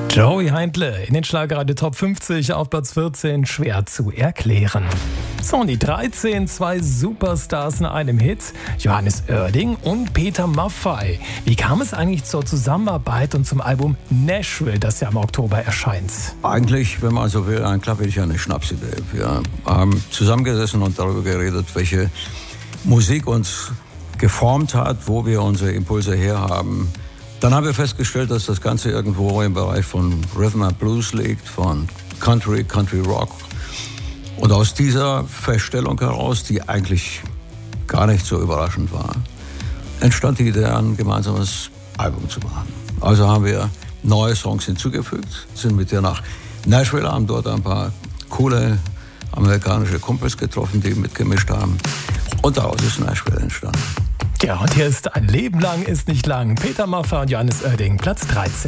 Joey Heindle in den Schlagerradio Top 50 auf Platz 14, schwer zu erklären. So, die 13, zwei Superstars in einem Hit, Johannes Oerding und Peter Maffay. Wie kam es eigentlich zur Zusammenarbeit und zum Album Nashville, das ja im Oktober erscheint? Eigentlich, wenn man so will, eine Schnapsidee. Wir haben zusammengesessen und darüber geredet, welche Musik uns geformt hat, wo wir unsere Impulse herhaben. Dann haben wir festgestellt, dass das Ganze irgendwo im Bereich von Rhythm and Blues liegt, von Country Rock. Und aus dieser Feststellung heraus, die eigentlich gar nicht so überraschend war, entstand die Idee, ein gemeinsames Album zu machen. Also haben wir neue Songs hinzugefügt, sind mit dir nach Nashville, haben dort ein paar coole amerikanische Kumpels getroffen, die mitgemischt haben. Und daraus ist Nashville entstanden. Ja, und hier ist Ein Leben lang ist nicht lang. Peter Maffay und Johannes Oerding, Platz 13.